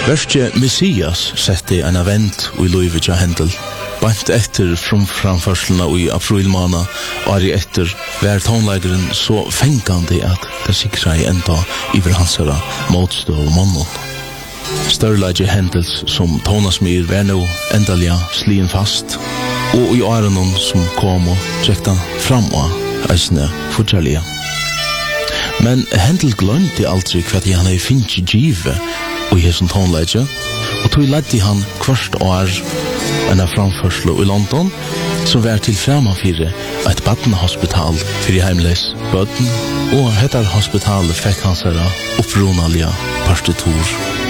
Verste Messias sette en event i Louis av Händel. Bant etter framførslene i aprilmåned, og etter hver tonleggeren så fengande at det sikrer enda iver hans motstå og mannen. Størrelage Händels som tonasmyr var nå endelig slien fast, og i årene som kom og trekte fram og eisene fortjellige. Men Händel glemte aldri hva han hadde finnet givet og i hessen tonleggere, og tog ledde han kvart år en framførsel i London som var til fremmefyre et badnehospital for heimløs bøten, og dette hospitalet fikk hans oppronalige partitur.